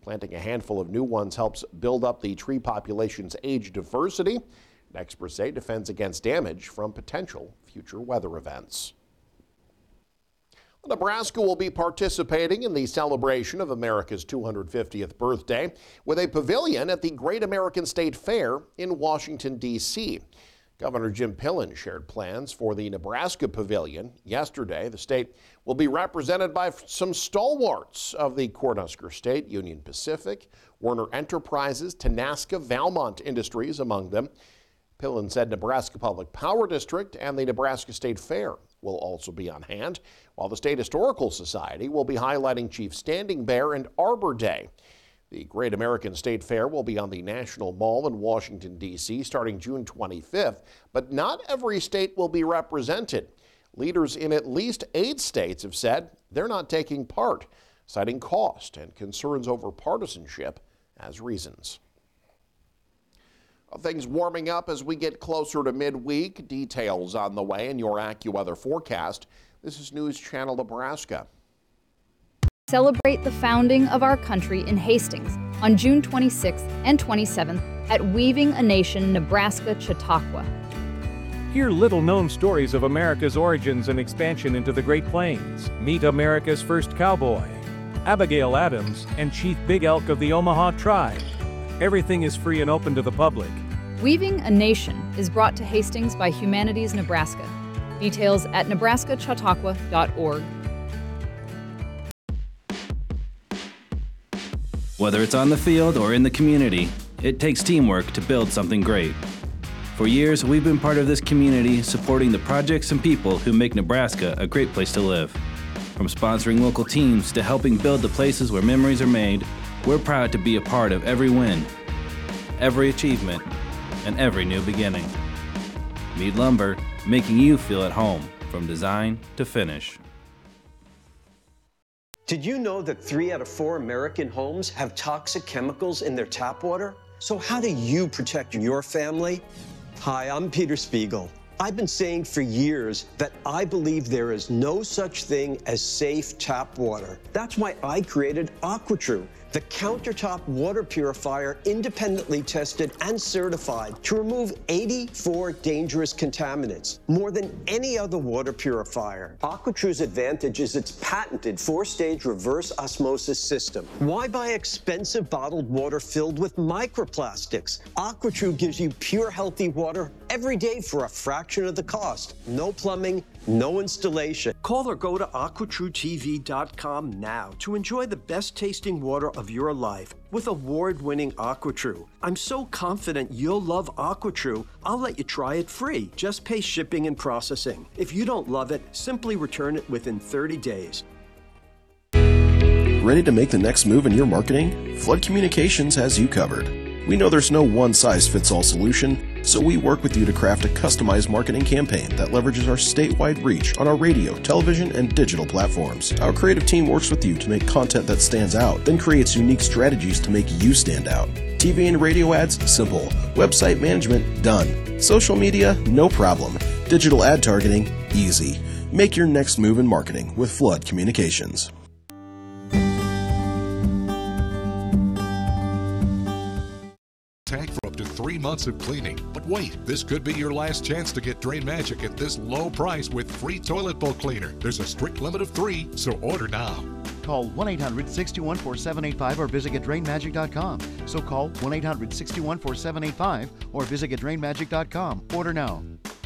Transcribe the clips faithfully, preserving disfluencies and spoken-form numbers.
Planting a handful of new ones helps build up the tree population's age diversity. Experts say it defends against damage from potential future weather events. Nebraska will be participating in the celebration of America's two hundred fiftieth birthday with a pavilion at the Great American State Fair in Washington, D C Governor Jim Pillen shared plans for the Nebraska Pavilion yesterday. The state will be represented by some stalwarts of the Cornhusker State, Union Pacific, Werner Enterprises, Tenaska, Valmont Industries among them. Pillen said Nebraska Public Power District and the Nebraska State Fair will also be on hand, while the State Historical Society will be highlighting Chief Standing Bear and Arbor Day. The Great American State Fair will be on the National Mall in Washington, D C starting June twenty-fifth, but not every state will be represented. Leaders in at least eight states have said they're not taking part, citing cost and concerns over partisanship as reasons. Things warming up as we get closer to midweek. Details on the way in your AccuWeather forecast. This is News Channel Nebraska. Celebrate the founding of our country in Hastings on June twenty-sixth and twenty-seventh at Weaving a Nation, Nebraska, Chautauqua. Hear little-known stories of America's origins and expansion into the Great Plains. Meet America's first cowboy, Abigail Adams, and Chief Big Elk of the Omaha Tribe. Everything is free and open to the public. Weaving a Nation is brought to Hastings by Humanities Nebraska. Details at nebraska chautauqua dot org. Whether it's on the field or in the community, it takes teamwork to build something great. For years, we've been part of this community, supporting the projects and people who make Nebraska a great place to live. From sponsoring local teams to helping build the places where memories are made, we're proud to be a part of every win, every achievement, and every new beginning. Mead Lumber, making you feel at home from design to finish. Did you know that three out of four American homes have toxic chemicals in their tap water? So how do you protect your family? Hi, I'm Peter Spiegel. I've been saying for years that I believe there is no such thing as safe tap water. That's why I created AquaTrue, the countertop water purifier independently tested and certified to remove eighty-four dangerous contaminants, more than any other water purifier. AquaTrue's advantage is its patented four-stage reverse osmosis system. Why buy expensive bottled water filled with microplastics? AquaTrue gives you pure, healthy water every day for a fraction of the cost. No plumbing, no installation. Call or go to aqua true T V dot com now to enjoy the best tasting water of your life with award-winning AquaTrue. I'm so confident you'll love AquaTrue, I'll let you try it free. Just pay shipping and processing. If you don't love it, simply return it within thirty days. Ready to make the next move in your marketing? Flood Communications has you covered. We know there's no one-size-fits-all solution, so we work with you to craft a customized marketing campaign that leverages our statewide reach on our radio, television, and digital platforms. Our creative team works with you to make content that stands out, then creates unique strategies to make you stand out. T V and radio ads? Simple. Website management? Done. Social media? No problem. Digital ad targeting? Easy. Make your next move in marketing with Flood Communications. For up to three months of cleaning. But wait, this could be your last chance to get Drain Magic at this low price with free toilet bowl cleaner. There's a strict limit of three, so order now. Call one eight hundred six two one four seven eight five or visit get drain magic dot com. So call one eight hundred six two one four seven eight five or visit get drain magic dot com. Order now.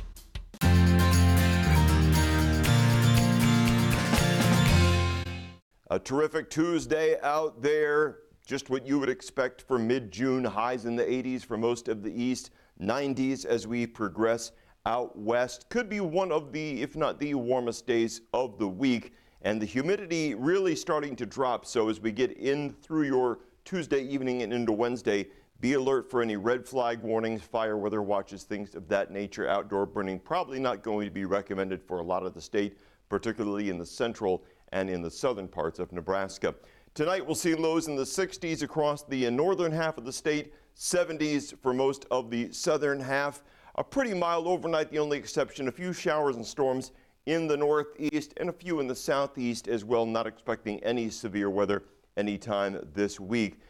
A terrific Tuesday out there. Just what you would expect for mid-June, highs in the eighties for most of the east, nineties as we progress out west. Could be one of the, if not the warmest days of the week, and the humidity really starting to drop. So as we get in through your Tuesday evening and into Wednesday, be alert for any red flag warnings, fire weather watches, things of that nature. Outdoor burning probably not going to be recommended for a lot of the state, particularly in the central and in the southern parts of Nebraska. Tonight we'll see lows in the sixties across the northern half of the state, seventies for most of the southern half. A pretty mild overnight, the only exception, a few showers and storms in the northeast and a few in the southeast as well. Not expecting any severe weather anytime this week.